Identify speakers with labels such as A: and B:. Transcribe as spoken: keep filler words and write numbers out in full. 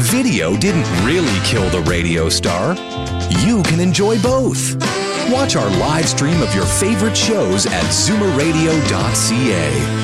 A: Video didn't really kill the radio star. You can enjoy both. Watch our live stream of your favorite shows at zoomer radio dot c a.